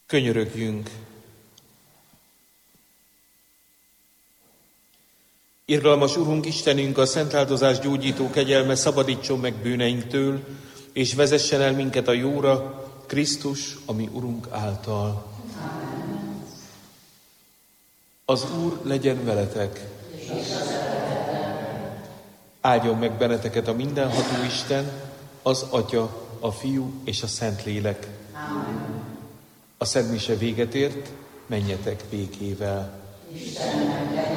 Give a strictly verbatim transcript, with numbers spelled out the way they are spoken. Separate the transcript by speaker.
Speaker 1: Könyörögjünk! Irgalmas Urunk, Istenünk, a szent áldozás gyógyító kegyelme szabadítson meg bűneinktől, és vezessen el minket a jóra, Krisztus, a mi Urunk által. Amen. Az Úr legyen veletek. Áldjon meg benneteket a mindenható Isten, az Atya, a Fiú és a Szentlélek. Amen. A szentmise véget ért, menjetek békével. Istennek